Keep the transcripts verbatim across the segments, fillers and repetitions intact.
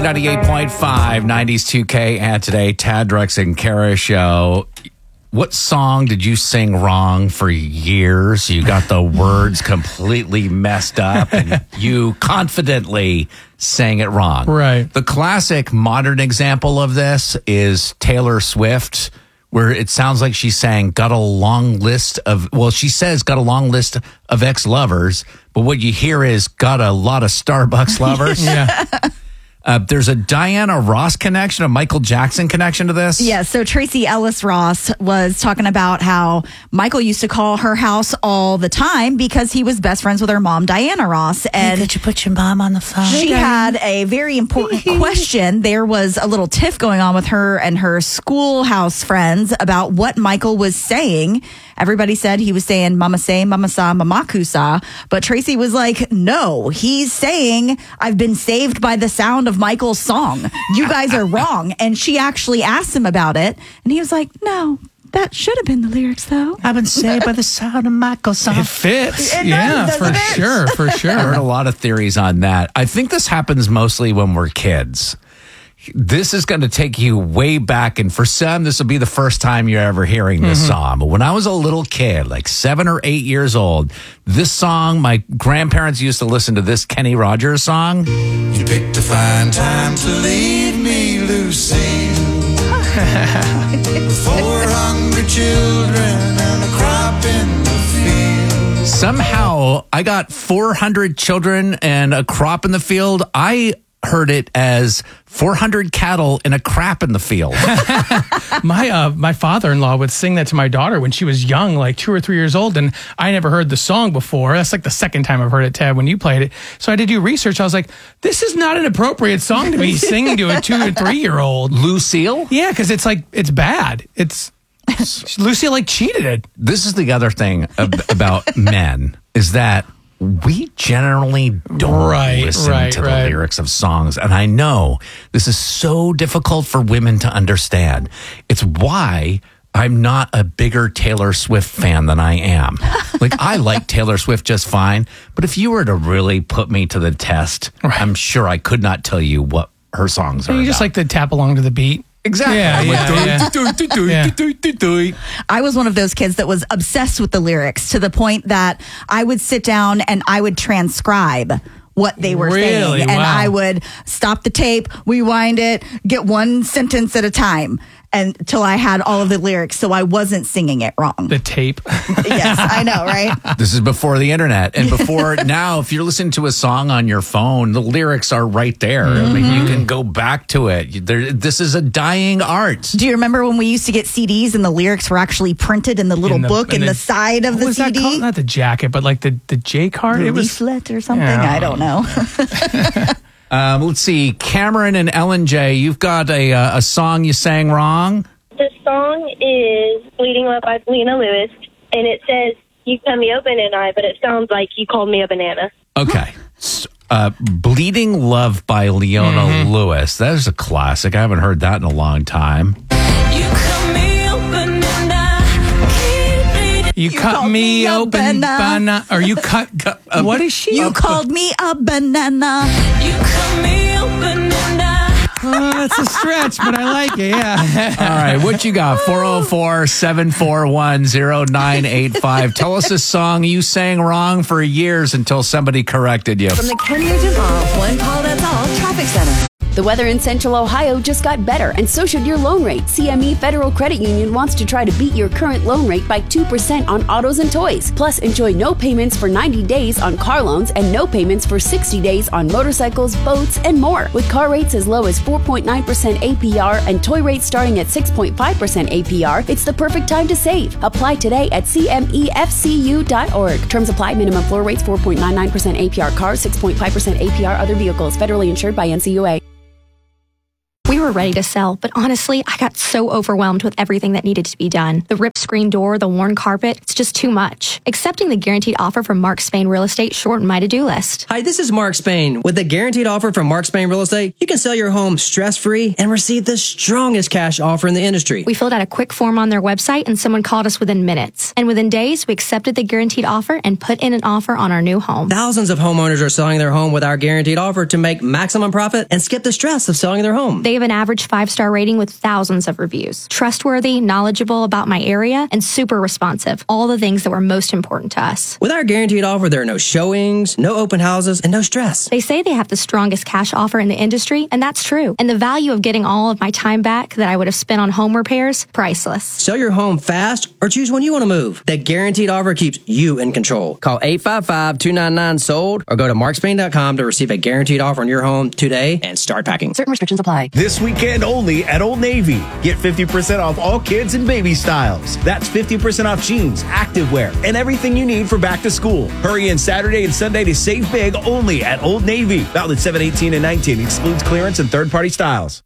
ninety-eight point five, nineties two K, and today, Tad, Drex, and Kara show. What song did you sing wrong for years? You got the words completely messed up, and you confidently sang it wrong. Right. The classic modern example of this is Taylor Swift, where it sounds like she sang, got a long list of, well, she says got a long list of ex-lovers, but what you hear is got a lot of Starbucks lovers. Yeah. Uh, there's a Diana Ross connection, a Michael Jackson connection to this. Yeah, so Tracy Ellis Ross was talking about how Michael used to call her house all the time because he was best friends with her mom, Diana Ross. And hey, could you put your mom on the phone? She had a very important question. There was a little tiff going on with her and her schoolhouse friends about what Michael was saying. Everybody said he was saying mama say, mama sa, mama kusa. But Tracy was like, no, he's saying I've been saved by the sound of Michael's song. You guys are wrong. And she actually asked him about it. And he was like, no, that should have been the lyrics, though. I've been saved by the sound of Michael's song. It fits. It yeah, does, for doesn't it? sure, for I heard a sure. lot of theories on that. I think this happens mostly when we're kids. This is going to take you way back, and for some, this will be the first time you're ever hearing this Mm-hmm. song. But when I was a little kid, like seven or eight years old, this song, my grandparents used to listen to this Kenny Rogers song. You picked a fine time to leave me, Lucille. Four hungry children and a crop in the field. Somehow, I got four hundred children and a crop in the field. I heard it as four hundred cattle and a crap in the field. My uh, my father-in-law would sing that to my daughter when she was young, like two or three years old, and I never heard the song before. That's like the second time I've heard it, Ted, when you played it. So I had to do research. I was like, this is not an appropriate song to be singing to a two or three-year-old. Lucille? Yeah, because it's like, it's bad. It's, Lucy like cheated it. This is the other thing ab- about men, is that we generally don't Right, listen right, to the right. lyrics of songs. And I know this is so difficult for women to understand. It's why I'm not a bigger Taylor Swift fan than I am. Like, I like Taylor Swift just fine, but if you were to really put me to the test, Right. I'm sure I could not tell you what her songs are You about. just like to tap along to the beat. Exactly. Yeah, I'm yeah, like, yeah. "Do, do, do, Yeah. do, do, do, do." I was one of those kids that was obsessed with the lyrics to the point that I would sit down and I would transcribe what they were Really? saying. And Wow. I would stop the tape, rewind it, get one sentence at a time until I had all of the lyrics so I wasn't singing it wrong. The tape. Yes, I know, right? This is before the internet. And before now, if you're listening to a song on your phone, the lyrics are right there. I mean, you can go back to it. There, this is a dying art. Do you remember when we used to get C Ds and the lyrics were actually printed in the little In the- book in in the, the- side of What the was that C D? called? Not the jacket, but like the, the J card? The It was. leaflet or something? Yeah. I don't know. Um, let's see. Cameron and Ellen J, you've got a, uh, a song you sang wrong. The song is Bleeding Love by Lena Lewis, and it says, you cut me open and I, but it sounds like you called me a banana. Okay. S- Uh, Bleeding Love by Leona Lewis. That is a classic. I haven't heard that in a long time. You cut me open and I keep bleeding. You, cut called me me a open, banana. banana. Or you cut. What is she? You called me a banana. You cut me open and I. Oh, that's a stretch, but I like it. Yeah. All right, what you got? four oh four, seven four one, oh nine eight five. Tell us a song you sang wrong for years until somebody corrected you. From the Kenya Duval One Call That's All Traffic Center. The weather in Central Ohio just got better, and so should your loan rate. C M E Federal Credit Union wants to try to beat your current loan rate by two percent on autos and toys. Plus, enjoy no payments for ninety days on car loans and no payments for sixty days on motorcycles, boats, and more. With car rates as low as four point nine percent A P R and toy rates starting at six point five percent A P R, it's the perfect time to save. Apply today at C M E F C U dot org. Terms apply. Minimum floor rates four point nine nine percent A P R cars, six point five percent A P R other vehicles. Federally insured by N C U A. We were ready to sell, but honestly, I got so overwhelmed with everything that needed to be done. The ripped screen door, the worn carpet, it's just too much. Accepting the guaranteed offer from Mark Spain Real Estate shortened my to-do list. Hi, this is Mark Spain. With the guaranteed offer from Mark Spain Real Estate, you can sell your home stress-free and receive the strongest cash offer in the industry. We filled out a quick form on their website and someone called us within minutes. And within days, we accepted the guaranteed offer and put in an offer on our new home. Thousands of homeowners are selling their home with our guaranteed offer to make maximum profit and skip the stress of selling their home. They have an average five-star rating with thousands of reviews. Trustworthy, knowledgeable about my area, and super responsive. All the things that were most important to us. With our guaranteed offer, there are no showings, no open houses, and no stress. They say they have the strongest cash offer in the industry, and that's true. And the value of getting all of my time back that I would have spent on home repairs, priceless. Sell your home fast or choose when you want to move. The guaranteed offer keeps you in control. Call eight five five, two nine nine, sold or go to mark spain dot com to receive a guaranteed offer on your home today and start packing. Certain restrictions apply. This weekend only at Old Navy. Get fifty percent off all kids and baby styles. That's fifty percent off jeans, activewear, and everything you need for back to school. Hurry in Saturday and Sunday to save big only at Old Navy. Valid seven eighteen and nineteen. Excludes clearance and third-party styles.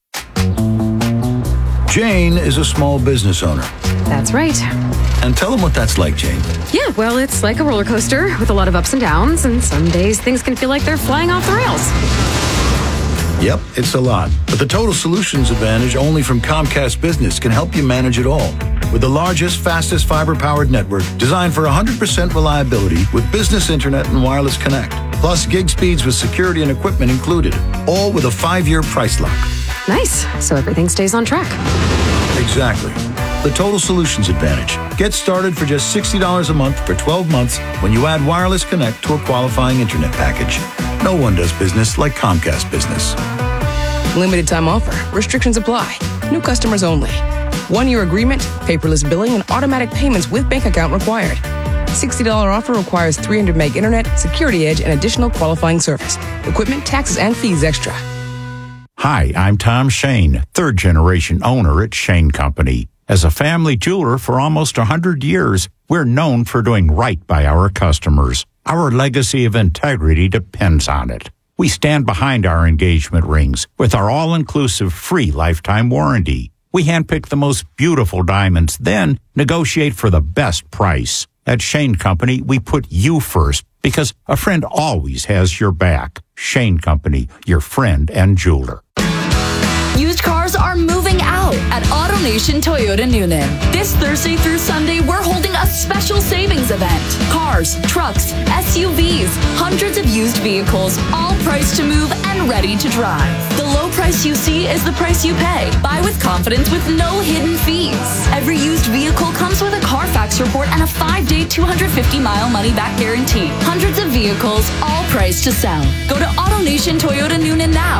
Jane is a small business owner. That's right. And tell them what that's like, Jane. Yeah, well, it's like a roller coaster with a lot of ups and downs, and some days things can feel like they're flying off the rails. Yep, it's a lot. But the Total Solutions Advantage only from Comcast Business can help you manage it all. With the largest, fastest fiber-powered network designed for one hundred percent reliability with business internet and wireless connect. Plus gig speeds with security and equipment included. All with a five-year price lock. Nice. So everything stays on track. Exactly. The Total Solutions Advantage. Get started for just sixty dollars a month for twelve months when you add Wireless Connect to a qualifying internet package. No one does business like Comcast Business. Limited time offer. Restrictions apply. New customers only. One-year agreement, paperless billing, and automatic payments with bank account required. sixty dollars offer requires three hundred meg internet, security edge, and additional qualifying service. Equipment, taxes, and fees extra. Hi, I'm Tom Shane, third-generation owner at Shane Company. As a family jeweler for almost one hundred years, we're known for doing right by our customers. Our legacy of integrity depends on it. We stand behind our engagement rings with our all-inclusive free lifetime warranty. We handpick the most beautiful diamonds, then negotiate for the best price. At Shane Company, we put you first because a friend always has your back. Shane Company, your friend and jeweler. Used cars are moving out at AutoNation Toyota Noonan. This Thursday through Sunday, we're holding a special savings event. Cars, trucks, S U Vs, hundreds of used vehicles, all priced to move and ready to drive. The low price you see is the price you pay. Buy with confidence with no hidden fees. Every used vehicle comes with a Carfax report and a five-day, two hundred fifty mile money-back guarantee. Hundreds of vehicles, all priced to sell. Go to AutoNation Toyota Noonan now.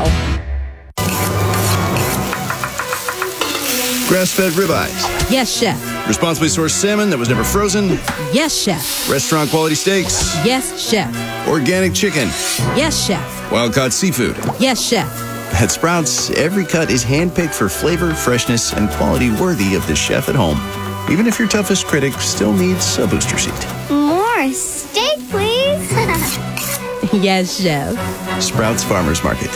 Grass-fed ribeyes. Yes, chef. Responsibly sourced salmon that was never frozen. Yes, chef. Restaurant quality steaks. Yes, chef. Organic chicken. Yes, chef. Wild-caught seafood. Yes, chef. At Sprouts, every cut is handpicked for flavor, freshness, and quality worthy of the chef at home. Even if your toughest critic still needs a booster seat. More steak, please. Yes, chef. Sprouts Farmers Market.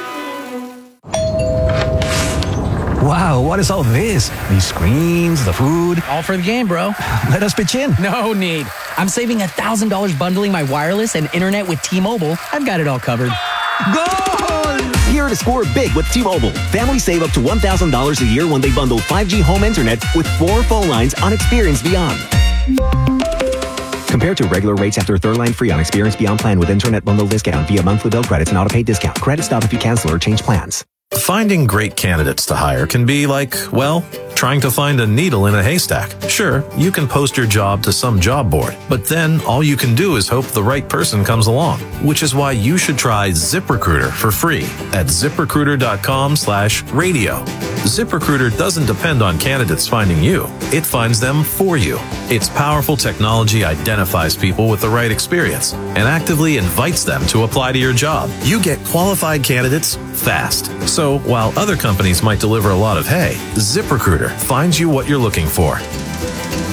Wow, what is all this? These screens, the food. All for the game, bro. Let us pitch in. No need. I'm saving one thousand dollars bundling my wireless and internet with T-Mobile. I've got it all covered. Goal! Here to score big with T-Mobile. Families save up to one thousand dollars a year when they bundle five G home internet with four phone lines on Experience Beyond. Compared to regular rates after third line free on Experience Beyond plan with internet bundle discount via monthly bill credits and auto-pay discount. Credit stop if you cancel or change plans. Finding great candidates to hire can be like, well, trying to find a needle in a haystack. Sure, you can post your job to some job board, but then all you can do is hope the right person comes along, which is why you should try ZipRecruiter for free at ZipRecruiter.com slash radio. ZipRecruiter doesn't depend on candidates finding you. It finds them for you. Its powerful technology identifies people with the right experience and actively invites them to apply to your job. You get qualified candidates fast. So while other companies might deliver a lot of hay, ZipRecruiter finds you what you're looking for.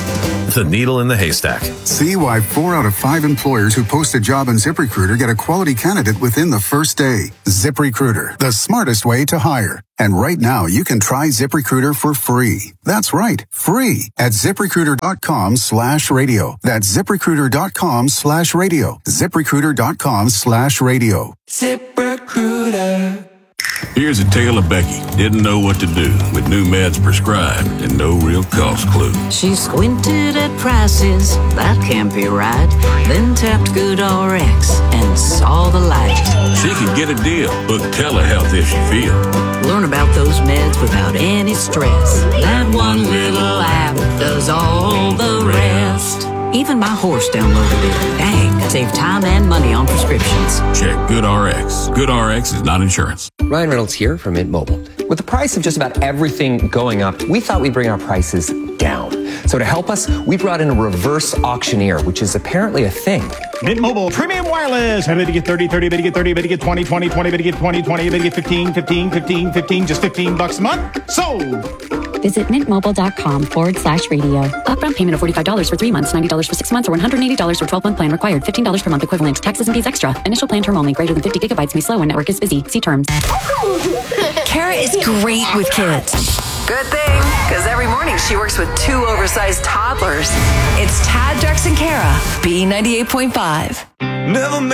The needle in the haystack. See why four out of five employers who post a job on ZipRecruiter get a quality candidate within the first day. ZipRecruiter, the smartest way to hire. And right now, you can try ZipRecruiter for free. That's right, free at ZipRecruiter.com slash radio. That's ZipRecruiter.com slash radio. ZipRecruiter.com slash radio. ZipRecruiter. Here's a tale of Becky. Didn't know what to do with new meds prescribed and no real cost clue. She squinted at prices, that can't be right. Then tapped GoodRx and saw the light. She could get a deal, book telehealth if she feel. Learn about those meds without any stress. That one little app does all the rest. Even my horse downloaded it. Dang, save time and money on prescriptions. Check GoodRx. GoodRx is not insurance. Ryan Reynolds here from Mint Mobile. With the price of just about everything going up, we thought we'd bring our prices down. So to help us, we brought in a reverse auctioneer, which is apparently a thing. Mint Mobile Premium Wireless. I better get thirty, thirty, better get thirty, better get twenty, twenty, twenty, better get twenty, twenty, better get fifteen, fifteen, fifteen, fifteen, just fifteen bucks a month. Sold! Visit mintmobile.com forward slash radio. Upfront payment of forty-five dollars for three months, ninety dollars for six months, or one hundred eighty dollars for twelve-month plan required. fifteen dollars per month equivalent. Taxes and fees extra. Initial plan term only. Greater than fifty gigabytes may slow when network is busy. See terms. Kara is great with kids. Good thing, because every morning she works with two oversized toddlers. It's Tad, Drex, and Kara, B ninety-eight point five. Never